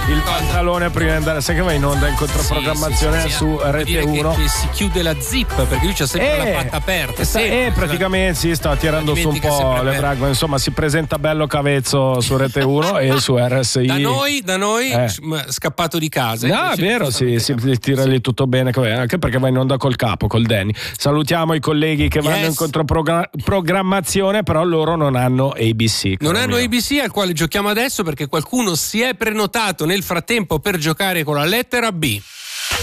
il pantalone prima di andare. Sai che va in onda in controprogrammazione su Rete 1 che si chiude la zip perché lui c'ha sempre la patta aperta. Praticamente si sta tirando su un po' le braghe, insomma si presenta bello cavezzo su Rete 1 e su RSI. Da noi scappato di casa. No, è vero, si tira lì tutto bene, anche perché va in onda col capo, col Danny. Salutiamo i colleghi che vanno in controprogrammazione, però loro non hanno ABC. Non hanno ABC, al quale giochiamo adesso perché qualcuno si è prenotato nel frattempo per giocare con la lettera B.